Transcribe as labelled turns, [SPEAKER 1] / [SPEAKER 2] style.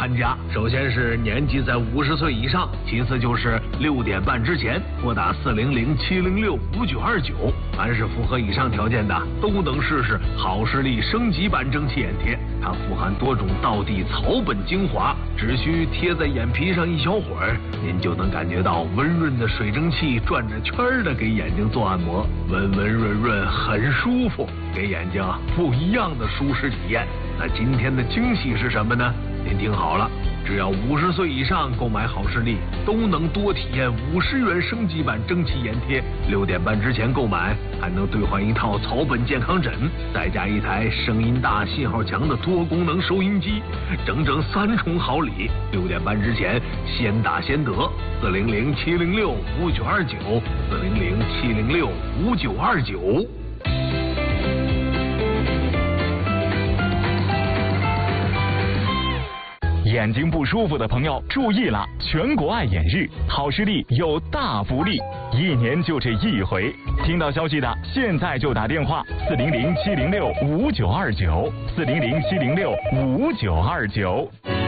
[SPEAKER 1] 参加。首先是年纪在50岁以上，其次就是6点半之前拨打400-706-5929。凡是符合以上条件的，都能试试好视力升级版蒸汽眼贴。它富含多种道地草本精华，只需贴在眼皮上一小会儿，您就能感觉到温润的水蒸气转着圈的给眼睛做按摩，温温润润，很舒服，给眼睛不一样的舒适体验。那今天的惊喜是什么呢？您听好了，只要50岁以上购买好视力，都能多体验50元升级版蒸汽眼贴。6点半之前购买，还能兑换一套草本健康枕，再加一台声音大、信号强的多功能收音机，整整3重好礼。6点半之前先打先得，400-706-5929，400-706-5929。
[SPEAKER 2] 眼睛不舒服的朋友注意了，全国爱眼日，好视力有大福利，1年就这一回。听到消息的现在就打电话，400-706-5929，400-706-5929。